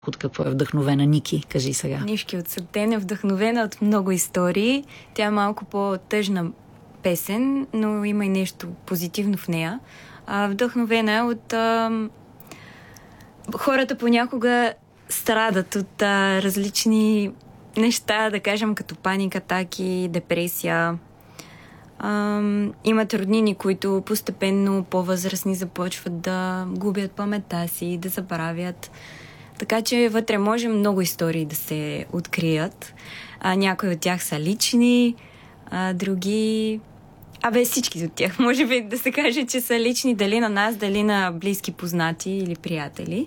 От какво е вдъхновена Ники? Кажи сега. Нишки от Сатен е вдъхновена от много истории. Тя е малко по-тъжна песен, но има и нещо позитивно в нея. Вдъхновена е от... хората понякога страдат от различни неща, да кажем, като паника, атаки, депресия. Имат роднини, които постепенно по-възрастни започват да губят паметта си, да забравят. Така че вътре може много истории да се открият. Някои от тях са лични, други... всички от тях. Може би да се каже, че са лични дали на нас, дали на близки познати или приятели.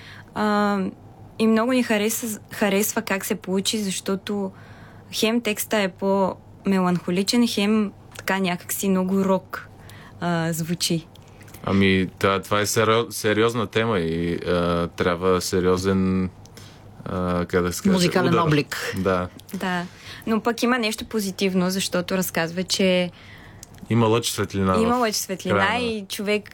И много ни харесва как се получи, защото хем текста е по-меланхоличен, хем така някакси много рок звучи. Това е сериозна тема и трябва сериозен музикален облик. Да. Но пък има нещо позитивно, защото разказва, че има лъч светлина. И човек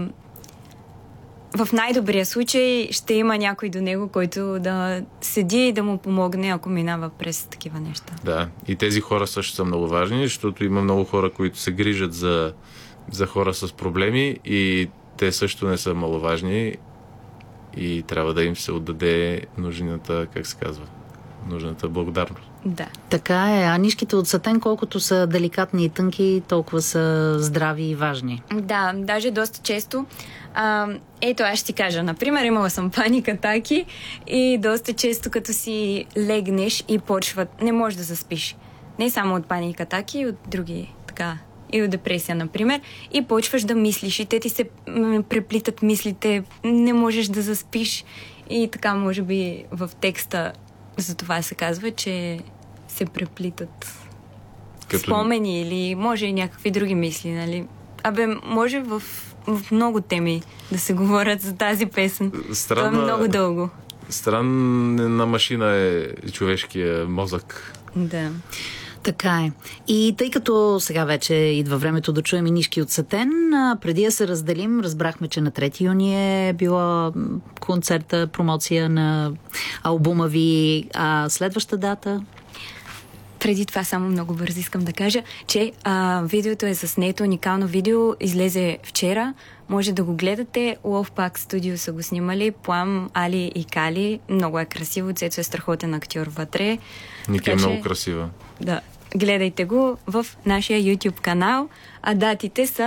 в най-добрия случай ще има някой до него, който да седи и да му помогне, ако минава през такива неща. Да, и тези хора също са много важни, защото има много хора, които се грижат за хора с проблеми и те също не са маловажни и трябва да им се отдаде нужната благодарност. Да. Така е. А нишките от Сатен, колкото са деликатни и тънки, толкова са здрави и важни. Да, даже доста често. Ето, аз ще ти кажа. Например, имала съм паника атаки и доста често като си легнеш и почват, не можеш да заспиш. Не само от паника атаки, и от други така. И от депресия, например, и почваш да мислиш и те ти се преплитат мислите, не можеш да заспиш и така, може би в текста за това се казва, че се преплитат спомени или може и някакви други мисли, нали? Може в много теми да се говорят за тази песен. Това е много дълго. Странна машина е човешкия мозък. Да. Така е. И тъй като сега вече идва времето да чуем и нишки от Сатен, преди да се разделим, разбрахме, че на 3 юни е била концерта, промоция на албума ви. Следваща дата? Преди това само много бързо искам да кажа, че видеото е заснето, уникално видео, излезе вчера. Може да го гледате. Wolfpack Studio са го снимали. Плам, Али и Кали. Много е красиво. Цецо е страхотен актьор вътре. Ники е много красива. Да. Гледайте го в нашия YouTube канал. Датите са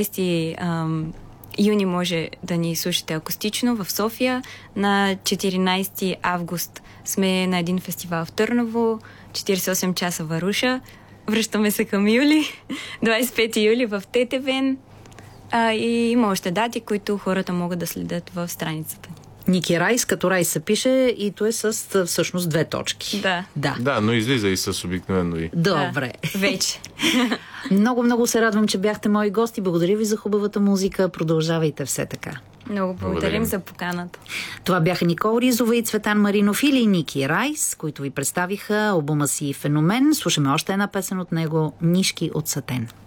20 юни може да ни слушате акустично в София. На 14 август сме на един фестивал в Търново. 48 часа в Аруша. Връщаме се към юли. 25 юли в Тетевен. И има още дати, които хората могат да следят в страницата. Ники Райс, като Райс се пише и то е с всъщност 2 точки. Да, но излиза и с обикновено и. Добре. Вече. Много се радвам, че бяхте мои гости. Благодаря ви за хубавата музика. Продължавайте все така. Много благодарим за поканата. Това бяха Никол Ризова и Цветан Маринов или Ники Райс, които ви представиха албума си Феномен. Слушаме още една песен от него, Нишки от Сатен.